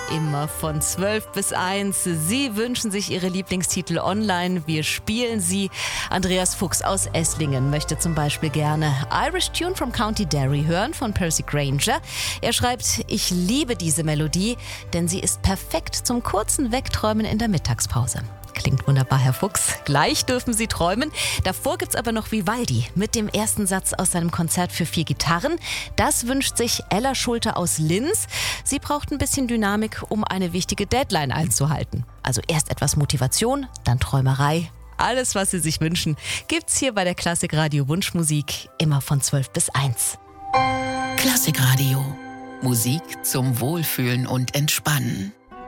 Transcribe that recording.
Immer von 12 bis 1. Sie wünschen sich Ihre Lieblingstitel online. Wir spielen sie. Andreas Fuchs aus Esslingen möchte zum Beispiel gerne Irish Tune from County Derry hören von Percy Granger. Er schreibt, ich liebe diese Melodie, denn sie ist perfekt zum kurzen Wegträumen in der Mittagspause. Klingt wunderbar, Herr Fuchs. Gleich dürfen Sie träumen. Davor gibt's aber noch Vivaldi mit dem ersten Satz aus seinem Konzert für 4 Gitarren. Das wünscht sich Ella Schulte aus Linz. Sie braucht ein bisschen Dynamik, um eine wichtige Deadline einzuhalten. Also erst etwas Motivation, dann Träumerei. Alles, was Sie sich wünschen, gibt's hier bei der Klassikradio Wunschmusik, immer von 12 bis 1. Klassikradio. Musik zum Wohlfühlen und Entspannen.